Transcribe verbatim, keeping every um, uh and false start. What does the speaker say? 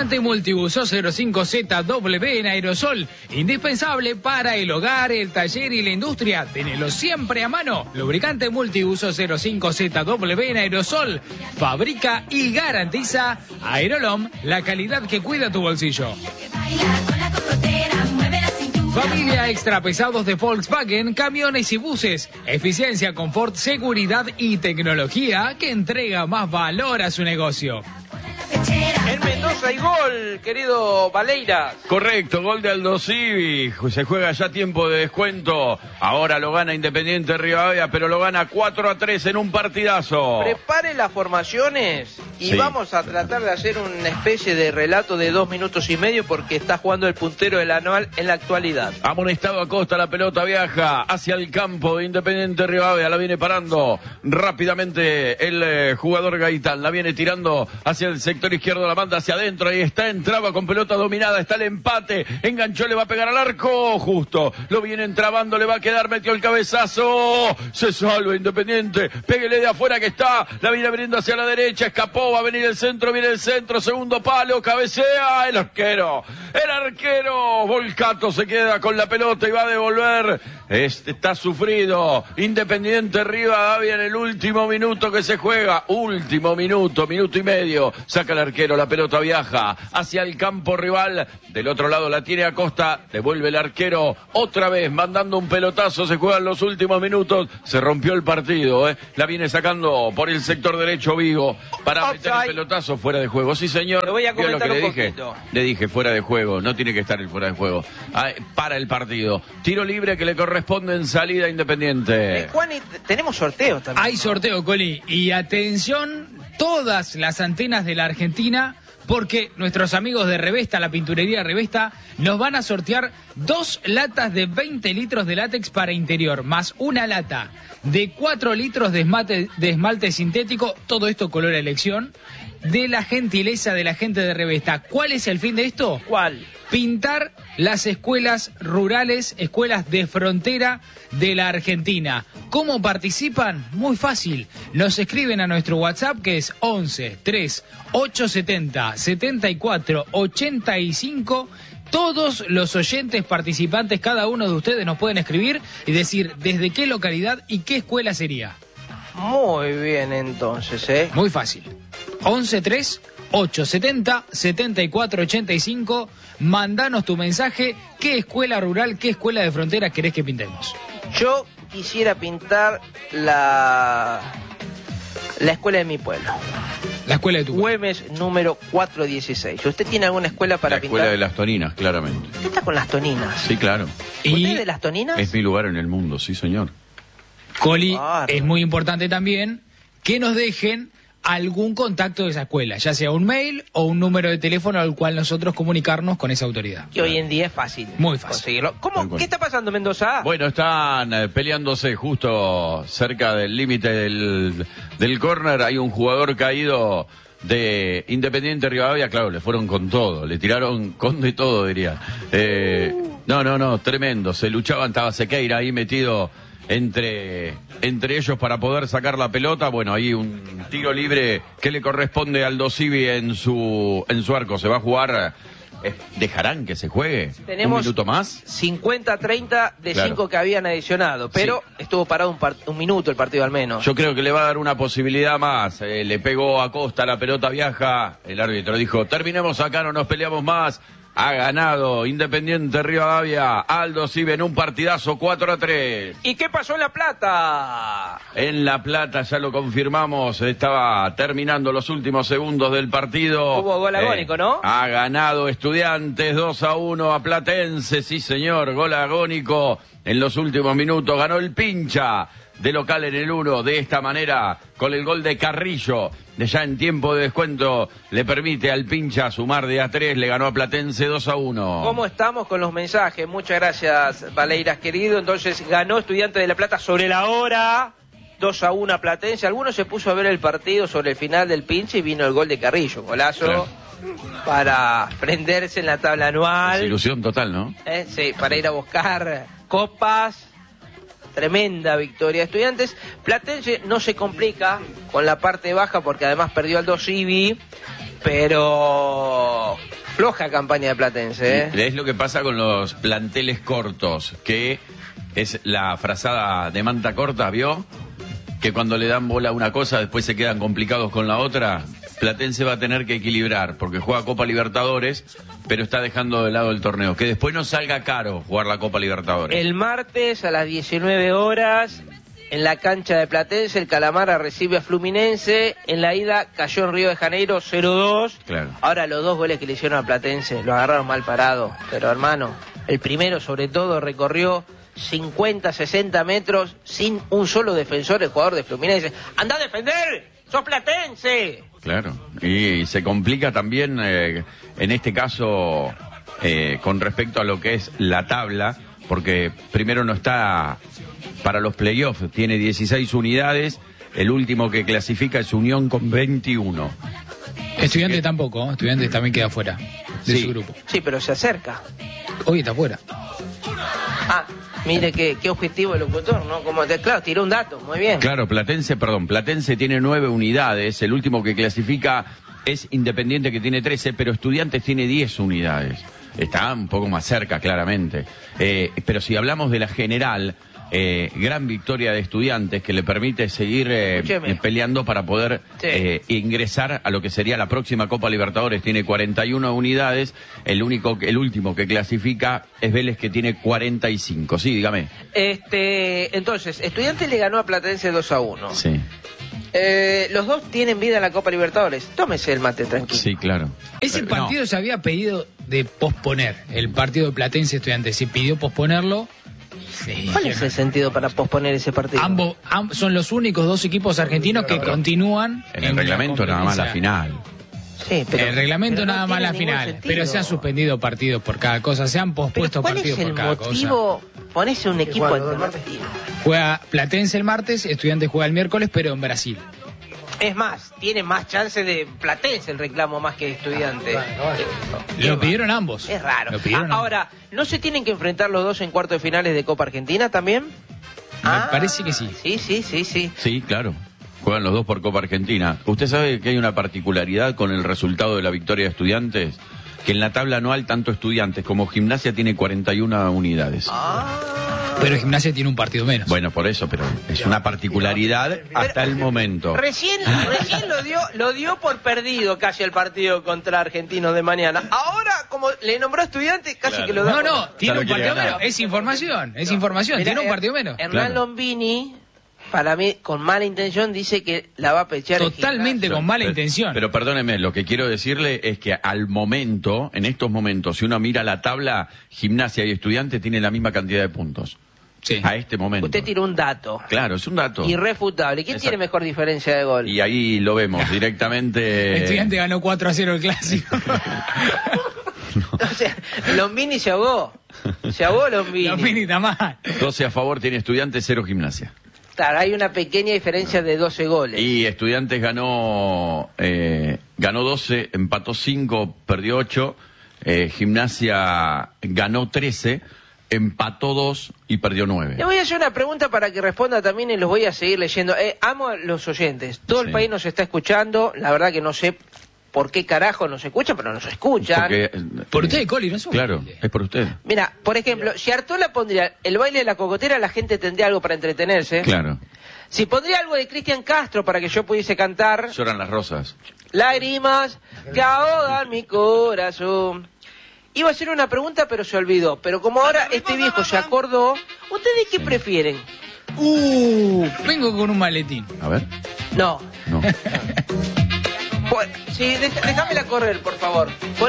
Lubricante multiuso cero cinco Z W en aerosol, indispensable para el hogar, el taller y la industria. Tenelo siempre a mano. Lubricante multiuso cero cinco Z W en aerosol, fabrica y garantiza Aerolom, la calidad que cuida tu bolsillo. Familia extra pesados de Volkswagen, camiones y buses. Eficiencia, confort, seguridad y tecnología que entrega más valor a su negocio. En Mendoza hay gol, querido Valeiras. Correcto, gol de Aldo Civi. Se juega ya tiempo de descuento. Ahora lo gana Independiente Rivadavia, pero lo gana cuatro a tres en un partidazo. Prepare las formaciones y Sí. vamos a tratar de hacer una especie de relato de dos minutos y medio porque está jugando el puntero del anual en la actualidad. Amonestado Acosta, la pelota viaja hacia el campo de Independiente Rivadavia, la viene parando rápidamente el eh, jugador Gaitán, la viene tirando hacia el sector izquierdo, la manda hacia adentro, ahí está, entraba con pelota dominada, está el empate, enganchó, le va a pegar al arco, justo, lo viene entrabando, le va a quedar, metió el cabezazo, se salva Independiente, péguele de afuera que está, la viene abriendo hacia la derecha, escapó, va a venir el centro, viene el centro, segundo palo, cabecea, el arquero, el arquero, Volcato se queda con la pelota y va a devolver, este está sufrido, Independiente Rivadavia en el último minuto que se juega, último minuto, minuto y medio, saca el arquero, la pelota viaja hacia el campo rival, del otro lado la tiene Acosta, devuelve el arquero, otra vez mandando un pelotazo, se juegan los últimos minutos, se rompió el partido, ¿eh? La viene sacando por el sector derecho Vigo, para meter el pelotazo fuera de juego, sí señor. Lo voy a ¿Vio lo comentar que le un dije? poquito. Le dije fuera de juego, no tiene que estar el fuera de juego, ah, para el partido, tiro libre que le corresponde en salida a Independiente. Eh, Juan, y t- tenemos sorteos también. Hay sorteo, Coli. Y atención, todas las antenas de la Argentina, porque nuestros amigos de Revesta, la pinturería Revesta, nos van a sortear dos latas de veinte litros de látex para interior, más una lata de cuatro litros de esmalte, de esmalte sintético, todo esto color a elección, de la gentileza de la gente de Revesta. ¿Cuál es el fin de esto? ¿Cuál? Pintar las escuelas rurales, escuelas de frontera de la Argentina. ¿Cómo participan? Muy fácil. Nos escriben a nuestro WhatsApp que es once tres ocho setenta setenta y cuatro ochenta y cinco. Todos los oyentes participantes, cada uno de ustedes nos pueden escribir y decir desde qué localidad y qué escuela sería. Muy bien, entonces, ¿eh? Muy fácil. once tres ocho setenta setenta y cuatro ochenta y cinco. Mandanos tu mensaje. ¿Qué escuela rural, qué escuela de frontera querés que pintemos? Yo quisiera pintar la, la escuela de mi pueblo. La escuela de tu pueblo. Güemes número cuatrocientos dieciséis. ¿Usted tiene alguna escuela para La pintar? escuela de las Toninas, claramente. ¿Usted está con las Toninas? Sí, claro. ¿Usted Y es de las Toninas? Es mi lugar en el mundo, sí, señor. Coli, Bárbaro. es muy importante también que nos dejen algún contacto de esa escuela, ya sea un mail o un número de teléfono al cual nosotros comunicarnos con esa autoridad. Que hoy en día es fácil. Muy fácil. conseguirlo. Tal ¿Cómo? cual. ¿Qué está pasando en Mendoza? Bueno, están eh, peleándose justo cerca del límite del, del córner. Hay un jugador caído de Independiente Rivadavia. Claro, le fueron con todo. Le tiraron con de todo, diría. Eh, no, no, no, tremendo. Se luchaban, estaba Sequeira ahí metido entre, entre ellos para poder sacar la pelota. Bueno, ahí un tiro libre que le corresponde al Aldo Civi en su, en su arco. Se va a jugar. Eh, ¿Dejarán que se juegue Tenemos un minuto más? cincuenta treinta de Claro. cinco que habían adicionado, pero estuvo parado un, par- un minuto el partido al menos. Yo creo que le va a dar una posibilidad más. Eh, le pegó a Costa, la pelota viaja. El árbitro dijo, terminemos acá, no nos peleamos más. Ha ganado Independiente Rivadavia. Aldo Civi en un partidazo cuatro a tres. ¿Y qué pasó en La Plata? En La Plata, ya lo confirmamos, estaba terminando los últimos segundos del partido. Hubo gol agónico, ¿no? Ha ganado Estudiantes dos a uno a Platense, sí señor, gol agónico en los últimos minutos. Ganó el Pincha de local en el uno, de esta manera, con el gol de Carrillo, de ya en tiempo de descuento, le permite al Pincha sumar de a tres, le ganó a Platense dos a uno. ¿Cómo estamos con los mensajes? Muchas gracias, Valeiras, querido. Entonces, ganó Estudiantes de La Plata sobre la hora, dos a uno a Platense. Algunos se puso a ver el partido sobre el final del pinche y vino el gol de Carrillo, golazo, Claro. para prenderse en la tabla anual. Desilusión total, ¿no? Eh, sí, para ir a buscar copas. Tremenda victoria de Estudiantes. Platense no se complica con la parte baja porque además perdió Aldo Civi. Pero floja campaña de Platense, ¿eh? Es lo que pasa con los planteles cortos, que es la frazada de manta corta, ¿vio? Que cuando le dan bola a una cosa después se quedan complicados con la otra. Platense va a tener que equilibrar porque juega Copa Libertadores, pero está dejando de lado el torneo. Que después no salga caro jugar la Copa Libertadores. El martes a las diecinueve horas, en la cancha de Platense, el Calamara recibe a Fluminense. En la ida cayó en Río de Janeiro cero dos. Claro. Ahora los dos goles que le hicieron a Platense lo agarraron mal parado. Pero hermano, el primero sobre todo recorrió cincuenta, sesenta metros sin un solo defensor, el jugador de Fluminense. ¡Anda a defender! ¡Sos Platense! Claro, y se complica también eh, en este caso eh, con respecto a lo que es la tabla, porque primero no está para los playoffs, tiene dieciséis unidades, el último que clasifica es Unión con veintiuno. Estudiantes que... tampoco, ¿eh? Estudiantes también queda fuera de sí. su grupo. Sí, pero se acerca. Hoy está fuera. Ah, mire qué, qué objetivo el locutor, ¿no? Como te, claro, tiró un dato, muy bien. Claro, Platense, perdón, Platense tiene nueve unidades, el último que clasifica es Independiente que tiene trece, pero Estudiantes tiene diez unidades. Está un poco más cerca, claramente. Eh, pero si hablamos de la general, eh, gran victoria de Estudiantes que le permite seguir eh, peleando para poder sí. eh, ingresar a lo que sería la próxima Copa Libertadores. Tiene cuarenta y una unidades, el único, el último que clasifica es Vélez que tiene cuarenta y cinco. Sí, dígame. Este, entonces, Estudiantes le ganó a Platense dos a uno. Sí. Eh, los dos tienen vida en la Copa Libertadores. Tómese el mate tranquilo. Sí, claro. Ese Pero, partido no. se había pedido de posponer. El partido de Platense Estudiantes se pidió posponerlo. Sí. ¿Cuál es el sentido para posponer ese partido? Ambos amb son los únicos dos equipos argentinos que Pero, continúan En el reglamento nada más la final. Sí, pero, el reglamento pero nada no más la tiene ningún final. sentido. Pero se han suspendido partidos por cada cosa. Se han pospuesto ¿Cuál partidos es el por cada cosa. motivo? Ponese un equipo alternativo. Juega Platense el martes, Estudiantes juega el miércoles, pero en Brasil. Es más, tiene más chance de Platense el reclamo más que Estudiantes. Lo pidieron ambos. Es raro. Lo pidieron Ah, ahora, ¿no se tienen que enfrentar los dos en cuartos de finales de Copa Argentina también? Me parece que sí. Sí, sí, sí, sí. Sí, claro. Juegan los dos por Copa Argentina. ¿Usted sabe que hay una particularidad con el resultado de la victoria de Estudiantes? Que en la tabla anual tanto Estudiantes como Gimnasia tiene cuarenta y una unidades. Ah. Pero Gimnasia tiene un partido menos. Bueno, por eso, pero es una particularidad hasta el momento. Recién, recién lo dio, lo dio por perdido casi el partido contra Argentinos de mañana. Ahora, como le nombró Estudiantes, casi Claro. que lo da. No, por- no, tiene Sabe un que partido le gana. menos. Es información, es información. Mirá, Tiene un Her- partido menos. Hernán Claro. Lombini, para mí, con mala intención, dice que la va a pechar. en Totalmente Gimnasia. con mala Pero- intención. Pero perdóneme, lo que quiero decirle es que al momento, en estos momentos, si uno mira la tabla, Gimnasia y Estudiantes tienen la misma cantidad de puntos. Sí. A este momento. Usted tiró un dato. Claro, es un dato. Irrefutable. ¿Quién Exacto. tiene mejor diferencia de gol? Y ahí lo vemos directamente. Estudiante ganó cuatro a cero el clásico. O sea, Lombini se ahogó. Se ahogó Lombini. Los mini está mal. doce a favor tiene Estudiantes, cero Gimnasia. Claro, hay una pequeña diferencia de doce goles. Y Estudiantes ganó eh, ganó doce, empató cinco, perdió ocho. Eh, Gimnasia ganó trece, empató dos y perdió nueve. Le voy a hacer una pregunta para que responda también y los voy a seguir leyendo. Eh, amo a los oyentes. Todo Sí. el país nos está escuchando. La verdad que no sé por qué carajo nos escuchan, pero nos escuchan. Porque, eh, Por usted, Coli, no somos Claro, humildes. es por usted. Mira, por ejemplo, si Artola pondría el baile de la cocotera, la gente tendría algo para entretenerse. Claro. Si pondría algo de Cristian Castro para que yo pudiese cantar, Lloran las rosas. lágrimas que ahogan mi corazón. Iba a hacer una pregunta, pero se olvidó. Pero como ahora este viejo se acordó, ¿ustedes qué Sí. prefieren? Uh, vengo con un maletín. A ver. No. No. Pues, sí, deja- déjamela correr, por favor. Pon-